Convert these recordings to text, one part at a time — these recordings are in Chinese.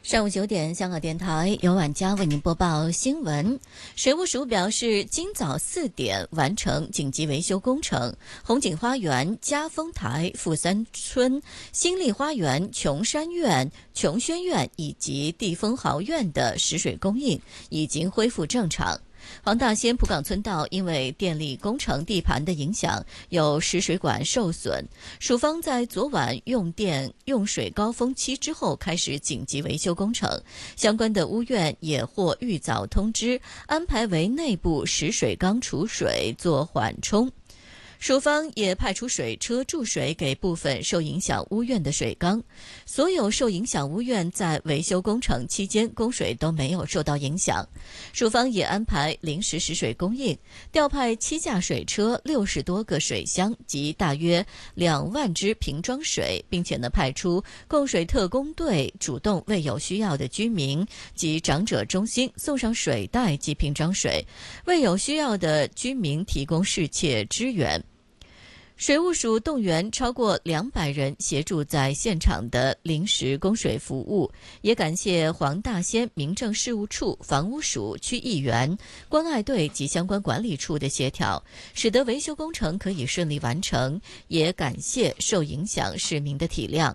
上午9点，香港电台由晚佳为您播报新闻。水务署表示，今早4点完成紧急维修工程，红景花园、嘉丰台、富山村、新丽花园、琼山苑、琼轩苑以及地丰豪苑的食水供应已经恢复正常。黄大仙浦港村道因为电力工程地盘的影响，有食水管受损。署方在昨晚用电用水高峰期之后开始紧急维修工程，相关的屋苑也获预早通知，安排为内部食水缸储水做缓冲。署方也派出水车注水给部分受影响屋苑的水缸，所有受影响屋苑在维修工程期间供水都没有受到影响。署方也安排临时食水供应，调派7架水车、60多个水箱及大约2万只瓶装水，并且派出供水特工队主动为有需要的居民及长者中心送上水袋及瓶装水，为有需要的居民提供适切支援。水务署动员超过200人协助在现场的临时供水服务，也感谢黄大仙民政事务处、房屋署、区议员、关爱队及相关管理处的协调，使得维修工程可以顺利完成，也感谢受影响市民的体谅。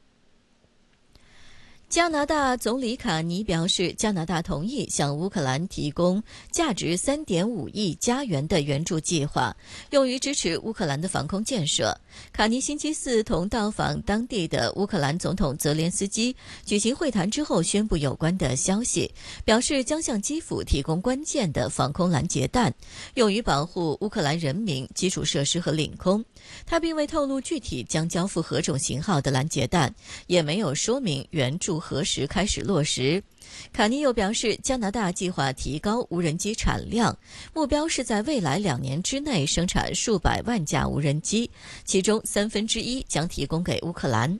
加拿大总理卡尼表示，加拿大同意向乌克兰提供价值3.5亿加元的援助计划，用于支持乌克兰的防空建设。卡尼星期四同到访当地的乌克兰总统泽连斯基举行会谈之后，宣布有关的消息，表示将向基辅提供关键的防空拦截弹，用于保护乌克兰人民、基础设施和领空。他并未透露具体将交付何种型号的拦截弹，也没有说明援助何时开始落实。卡尼又表示，加拿大计划提高无人机产量，目标是在未来2年之内生产数百万架无人机，其中1/3将提供给乌克兰。